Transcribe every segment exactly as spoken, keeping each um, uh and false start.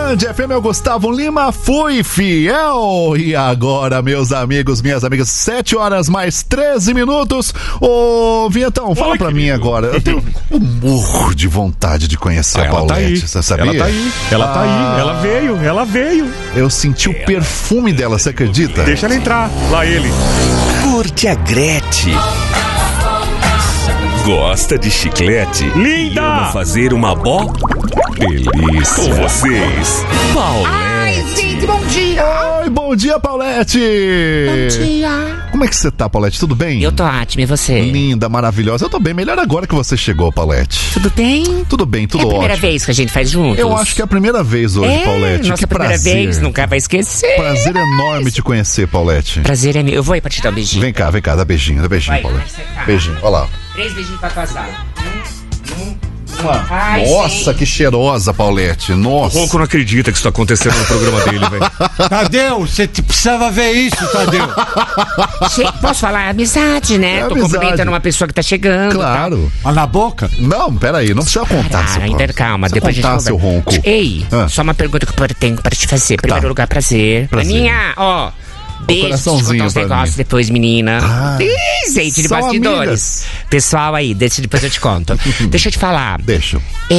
Band F M, é o Gustavo Lima, fui fiel. E agora, meus amigos, minhas amigas, sete horas mais treze minutos. Ô, Vinhetão, fala Oi, pra querido. mim agora. Eu tenho um morro de vontade de conhecer ah, a Paulette, você sabia? Ela tá aí, ela ah, tá aí, ela veio, ela veio. Eu senti o perfume dela, você acredita? Deixa ela entrar, lá ele. Curte a Gretchen. Gosta de chiclete? Linda! E ama fazer uma bó? Delícia! Com vocês, Paulette. Ai, gente, bom dia! Oi, bom dia, Paulette! Bom dia! Como é que você tá, Paulette? Tudo bem? Eu tô ótima, e você? Linda, maravilhosa. Eu tô bem, melhor agora que você chegou, Paulette. Tudo bem? Tudo bem, tudo ótimo. É a primeira ótimo. vez que a gente faz juntos? Eu acho que é a primeira vez hoje, é, Paulette. Nossa que primeira prazer. vez, nunca vai esquecer. Prazer enorme te conhecer, Paulette. Prazer é meu. Eu vou aí pra te dar um beijinho. Vem cá, vem cá, dá beijinho, dá beijinho, vai, Paulette. Tá. Beijinho, olha lá. Três beijinhos pra casar. Um, um, Uma. Ai, Nossa, gente. Que cheirosa, Paulette. Nossa. O Ronco não acredita que isso tá acontecendo no programa dele, velho. Tadeu, você precisava ver isso, Tadeu. Che- Posso falar? Amizade, né? É Tô amizade. cumprimentando uma pessoa que tá chegando. Claro. Mas na boca? Não, peraí, não precisa contar. Ah, seu ainda calma, precisa depois a contar gente seu ronco. Ei, Ah. só uma pergunta que eu tenho para te fazer. Primeiro Tá. lugar, prazer. Prazer. Aninha, ó. Beijo, coraçãozinho te contar uns pra negócios mim. depois, menina. Ah, Ih, gente, de são bastidores. amigas. Pessoal aí, deixa, depois eu te conto. Deixa eu te falar. Deixa.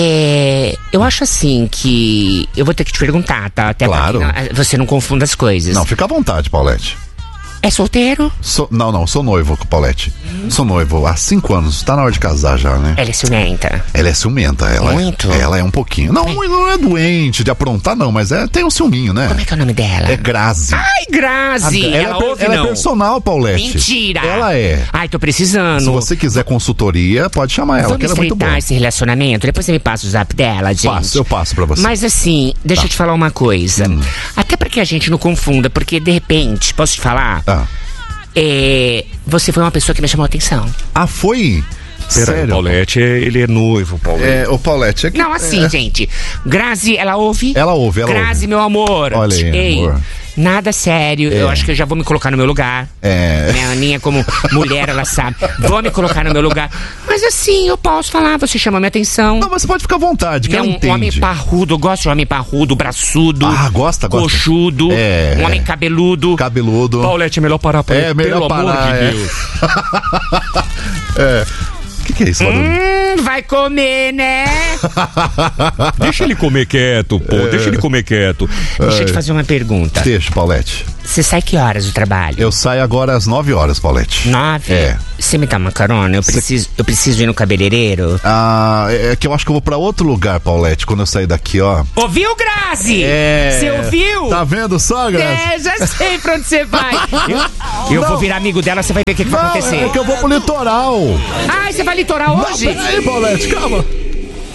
É, eu acho assim que eu vou ter que te perguntar, tá? Até Claro. pra que não- você não confunda as coisas. Não, fica à vontade, Paulette. É solteiro? Sou- não, não, sou noivo com Paulette. Hum. Sou noivo há cinco anos. Tá na hora de casar já, né? Ela é ciumenta. Ela é ciumenta, ela. Muito? Ela é um pouquinho. Não, não é doente de aprontar, não, mas é, tem um ciúminho, né? Como é que é o nome dela? É Grazi. Ai, Grazi! ela ela é, per- ouve, ela não? é personal, Paulette. Mentira! Ela é. Ai, tô precisando. Se você quiser consultoria, pode chamar ela, Vamos que ela é muito boa. estreitar esse relacionamento? Depois você me passa o zap dela, gente. Passo, eu passo pra você. Mas assim, deixa Tá. eu te falar uma coisa. Hum. Até pra que a gente não confunda, porque de repente, posso te falar? Ah, É, você foi uma pessoa que me chamou a atenção. ah foi? Peraí, Sério? Paulette, é- ele é noivo, Paulette. É, o Paulette é que... Não, assim, é, gente. Grazi, ela ouve? Ela ouve, ela Grazi, ouve. meu amor. Olha aí, Ei, amor. nada sério. É. Eu acho que eu já vou me colocar no meu lugar. É. Minha Aninha, como mulher, ela sabe. Vou me colocar no meu lugar. Mas assim, eu posso falar, você chama minha atenção. Não, mas você pode ficar à vontade, que É ela um entende. homem parrudo, eu gosto de homem parrudo, braçudo. Ah, gosta, gosta. Coxudo. É, um é. homem cabeludo. Cabeludo. Paulette, é melhor parar, Paulette. É, melhor Pelo parar, amor de é. Deus. É. O que, que é isso, barulho? Hum, vai comer, né? Deixa ele comer quieto, pô. É. Deixa ele comer quieto. Deixa eu te fazer uma pergunta. Deixa, Paulette. Você sai que horas do trabalho? Eu saio agora às nove horas, Paulette. Nove? É. Você me dá uma carona? Eu preciso, eu preciso ir no cabeleireiro. Ah, é que eu acho que eu vou pra outro lugar, Paulette, quando eu sair daqui, ó. Ouviu, Grazi? É. Você ouviu? Tá vendo só, Grazi? É, já sei pra onde você vai. Eu, eu Não. vou virar amigo dela, você vai ver o que, que vai Não, acontecer. é que eu vou pro litoral. Ai, você vai litorar hoje? Não, peraí, Paulette, calma.